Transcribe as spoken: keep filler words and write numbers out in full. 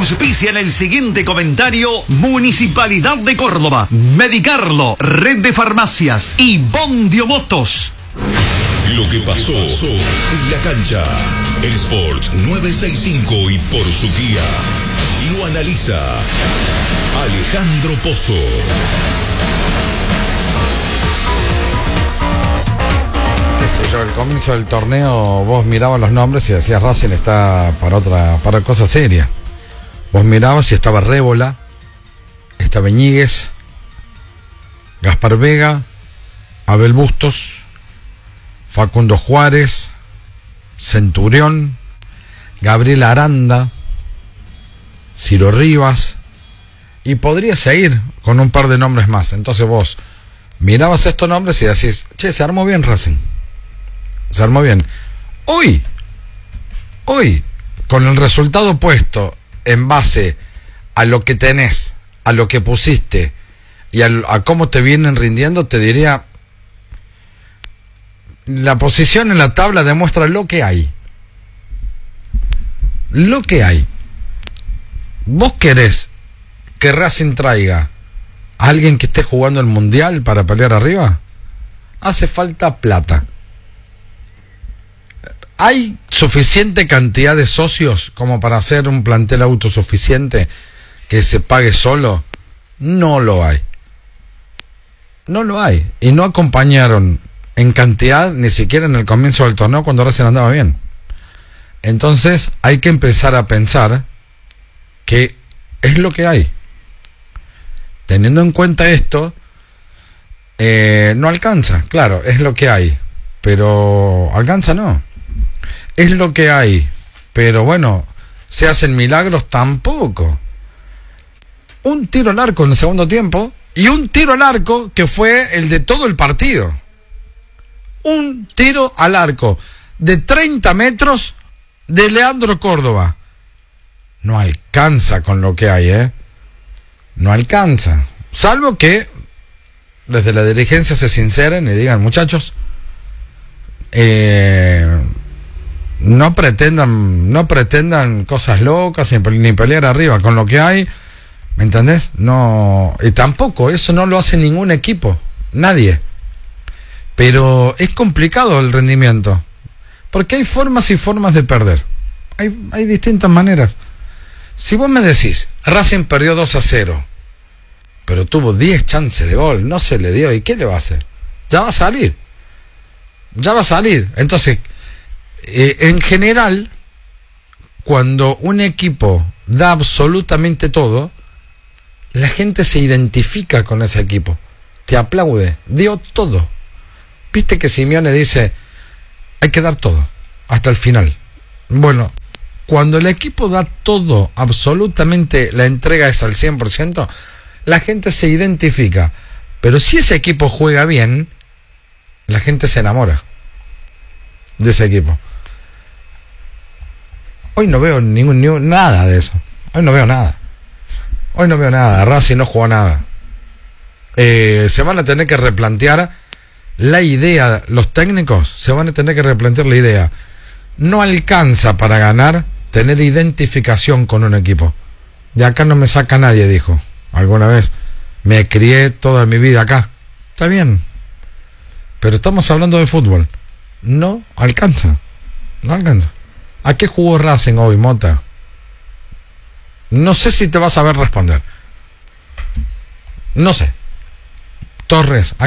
Auspician el siguiente comentario: Municipalidad de Córdoba, Medicarlo, Red de Farmacias y Bondio Motos. Lo que pasó en la cancha. El Sports nueve sesenta y cinco y por su guía lo analiza Alejandro Pozo. Qué sé yo, al comienzo del torneo vos mirabas los nombres y decías Racing está para otra, para cosa seria. Vos mirabas y estaba Rébola, estaba Ñíguez, Gaspar Vega, Abel Bustos, Facundo Juárez, Centurión, Gabriel Aranda, Ciro Rivas, y podría seguir con un par de nombres más. Entonces vos mirabas estos nombres y decís, che, se armó bien Racing, se armó bien. Hoy, hoy, con el resultado puesto en base a lo que tenés, a lo que pusiste y a, a cómo te vienen rindiendo, te diría, la posición en la tabla demuestra lo que hay. Lo que hay. ¿Vos querés que Racing traiga a alguien que esté jugando el Mundial para pelear arriba? Hace falta plata. ¿Hay suficiente cantidad de socios como para hacer un plantel autosuficiente que se pague solo? No lo hay. No lo hay. Y no acompañaron en cantidad ni siquiera en el comienzo del torneo cuando Racing andaba bien. Entonces hay que empezar a pensar que es lo que hay. Teniendo en cuenta esto, eh, no alcanza, claro, es lo que hay, pero alcanza no. Es lo que hay, pero bueno, ¿se hacen milagros? Tampoco. Un tiro al arco en el segundo tiempo y un tiro al arco que fue el de todo el partido. Un tiro al arco de treinta metros de Leandro Córdoba. No alcanza con lo que hay, ¿eh? No alcanza. Salvo que desde la dirigencia se sinceren y digan, muchachos, eh, no pretendan, no pretendan cosas locas ni pelear arriba con lo que hay, ¿me entendés? No, y tampoco, eso no lo hace ningún equipo, nadie. Pero es complicado el rendimiento, porque hay formas y formas de perder. Hay, hay distintas maneras. Si vos me decís, Racing perdió dos a cero, pero tuvo diez chances de gol, no se le dio, ¿y qué le va a hacer? Ya va a salir. Ya va a salir. Entonces, eh, en general, cuando un equipo da absolutamente todo, la gente se identifica con ese equipo. Te aplaude. Dio todo. Viste que Simeone dice, hay que dar todo, hasta el final. Bueno, cuando el equipo da todo, absolutamente la entrega es al cien por ciento, la gente se identifica. Pero si ese equipo juega bien, la gente se enamora de ese equipo. Hoy no veo ningún, ningún nada de eso. Hoy no veo nada. Hoy no veo nada. Racing no jugó nada. Eh, se van a tener que replantear la idea, los técnicos se van a tener que replantear la idea. No alcanza para ganar tener identificación con un equipo. De acá no me saca nadie, dijo alguna vez. Me crié toda mi vida acá. Está bien, pero estamos hablando de fútbol. No alcanza. No alcanza. ¿A qué jugó Racing hoy, Mota? No sé si te vas a ver responder. No sé. Torres.